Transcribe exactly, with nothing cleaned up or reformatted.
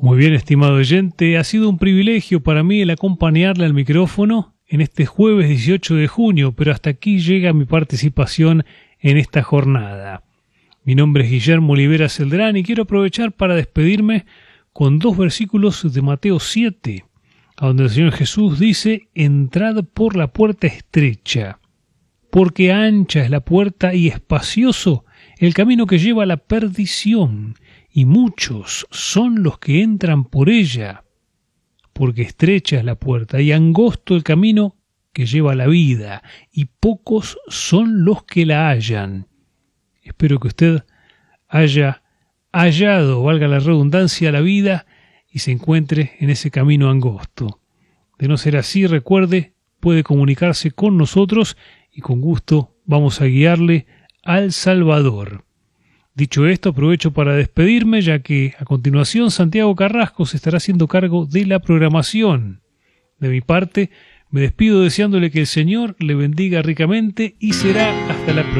Muy bien, estimado oyente, ha sido un privilegio para mí el acompañarle al micrófono en este jueves dieciocho de junio, pero hasta aquí llega mi participación en esta jornada. Mi nombre es Guillermo Olivera Celdrán y quiero aprovechar para despedirme con dos versículos de Mateo siete, a donde el Señor Jesús dice: entrad por la puerta estrecha, porque ancha es la puerta y espacioso el camino que lleva a la perdición, y muchos son los que entran por ella, porque estrecha es la puerta y angosto el camino que lleva a la vida, y pocos son los que la hallan. Espero que usted haya hallado, valga la redundancia, la vida y se encuentre en ese camino angosto. De no ser así, recuerde, puede comunicarse con nosotros y con gusto vamos a guiarle al Salvador. Dicho esto, aprovecho para despedirme, ya que a continuación Santiago Carrasco se estará haciendo cargo de la programación. De mi parte, me despido deseándole que el Señor le bendiga ricamente y será hasta la próxima.